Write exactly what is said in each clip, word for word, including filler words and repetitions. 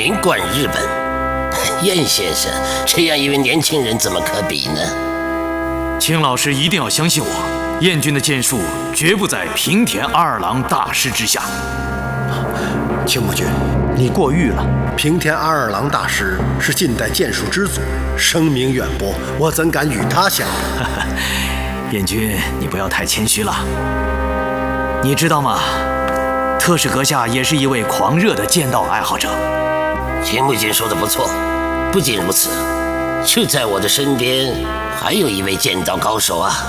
名冠日本。燕先生，这样一位年轻人怎么可比呢？ 请老师一定要相信我，燕军的剑术绝不在平田二郎大师之下。 青木君，你过誉了。平田阿二郎大师是近代剑术之祖，声名远播，我怎敢与他相比？ 燕军，你不要太谦虚了。你知道吗？特使阁下也是一位狂热的剑道爱好者。 秦木君说的不错，不仅如此，就在我的身边还有一位剑道高手啊。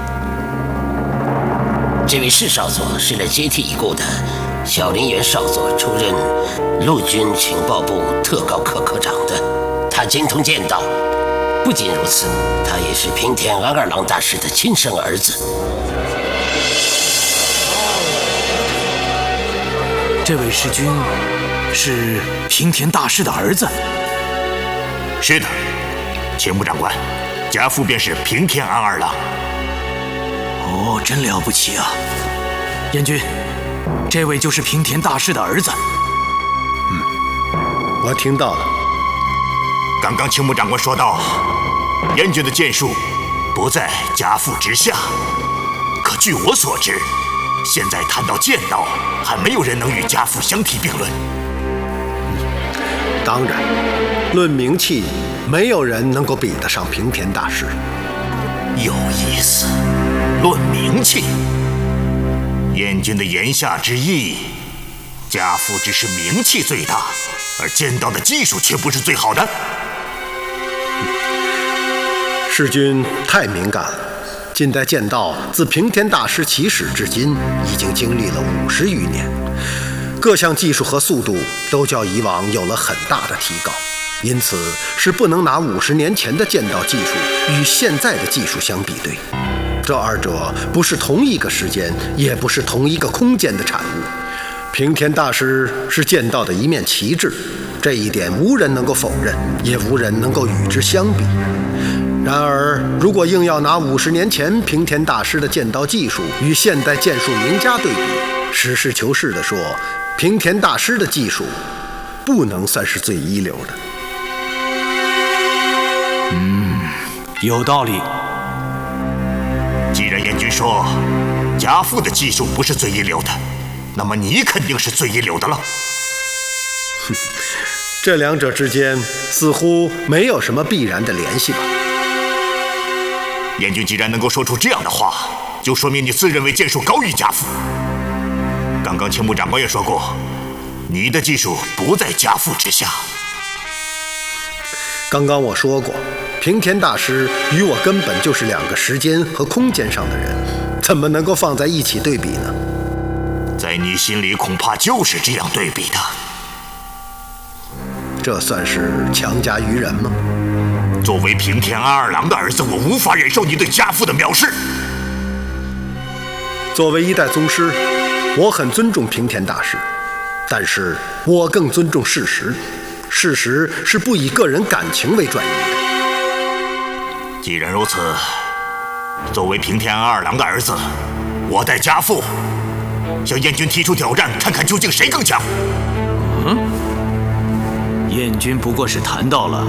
这位释少佐是来接替已故的小林园少佐出任陆军情报部特高科科长的，他精通剑道。不仅如此，他也是平田安二郎大师的亲生儿子。 这位师君是平田大师的儿子？ 是的，青木长官，家父便是平田安二郎。 哦，真了不起啊！燕军，这位就是平田大师的儿子。 嗯，我听到了。 刚刚青木长官说到，燕军的剑术不在家父之下。可据我所知，现在谈到剑道，还没有人能与家父相提并论。 当然，论名气，没有人能够比得上平田大师。 有意思，论名气。燕军的言下之意，家父只是名气最大，而剑道的技术却不是最好的。 世君太敏感了。近代剑道自平田大师起始至今，已经经历了五十余年，各项技术和速度都较以往有了很大的提高，因此是不能拿五十年前的剑道技术与现在的技术相比对。这二者不是同一个时间，也不是同一个空间的产物。平田大师是剑道的一面旗帜，这一点无人能够否认，也无人能够与之相比。然而，如果硬要拿五十年前平田大师的剑道技术与现代剑术名家对比，实事求是地说，平田大师的技术不能算是最一流的。 嗯，有道理。 既然燕军说家父的技术不是最一流的，那么你肯定是最一流的了。 哼，这两者之间似乎没有什么必然的联系吧？ 燕军既然能够说出这样的话，就说明你自认为剑术高于家父。刚刚青木长官也说过，你的技术不在家父之下。 刚刚我说过，平田大师与我根本就是两个时间和空间上的人，怎么能够放在一起对比呢？ 在你心里恐怕就是这样对比的。 这算是强加于人吗？ 作为平田安二郎的儿子，我无法忍受你对家父的藐视。 作为一代宗师，我很尊重平田大师，但是我更尊重事实。事实是不以个人感情为转移的。 既然如此，作为平田安二郎的儿子，我代家父向燕军提出挑战，看看究竟谁更强。 嗯，燕军不过是谈到了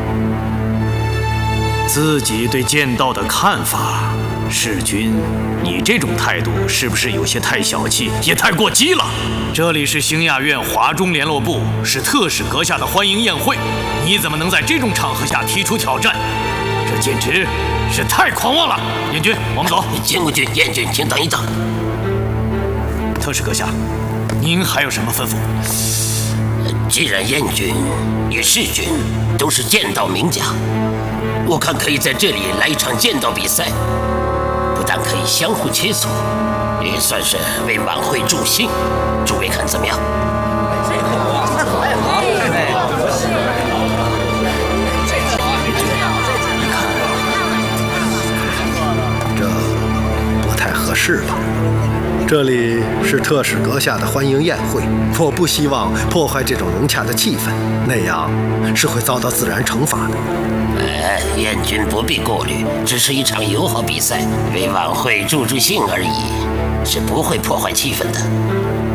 自己对剑道的看法，世君，你这种态度是不是有些太小气，也太过激了？这里是兴亚院华中联络部，是特使阁下的欢迎宴会，你怎么能在这种场合下提出挑战？这简直是太狂妄了！燕军，我们走。 秦木君、燕军，请等一等。 特使阁下，您还有什么吩咐？ 既然燕军与世君都是剑道名家，我看可以在这里来一场剑道比赛，不但可以相互切磋，也算是为晚会助兴。诸位看怎么样？ 这不太合适吧？这里是特使阁下的欢迎宴会，我不希望破坏这种融洽的气氛，那样是会遭到自然惩罚的。 哎，燕军不必顾虑，只是一场友好比赛，为晚会助助兴而已，是不会破坏气氛的。